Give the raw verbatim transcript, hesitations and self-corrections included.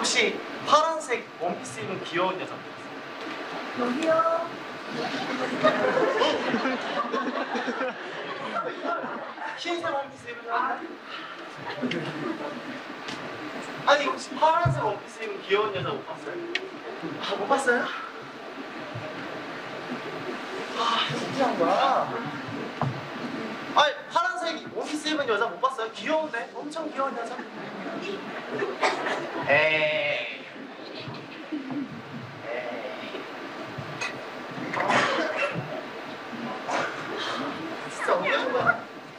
혹시 파란색 원피스 입은 귀여운 여자 봤어요? 여기요. 흰색 원피스 입은 여자? 아니 혹시 파란색 원피스 입은 귀여운 여자 못 봤어요? 아, 못 봤어요? 아, 어떻게 한 거야? 아니 파란색 원피스 입은 여자 못 봤어요? 귀여운데? 엄청 귀여운 여자?